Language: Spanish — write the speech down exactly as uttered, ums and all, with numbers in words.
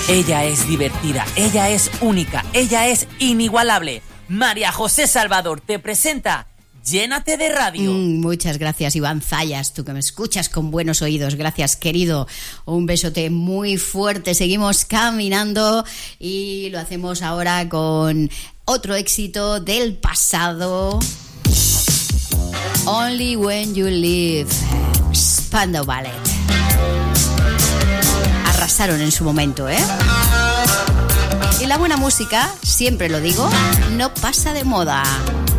Ella es divertida, ella es única, ella es inigualable. María José Salvador te presenta Llénate de Radio. Mm, muchas gracias, Iván Zayas, tú que me escuchas con buenos oídos. Gracias, querido. Un besote muy fuerte. Seguimos caminando y lo hacemos ahora con otro éxito del pasado. Only When You Leave, Spandau Ballet. Arrasaron en su momento, ¿eh? Y la buena música, siempre lo digo, no pasa de moda.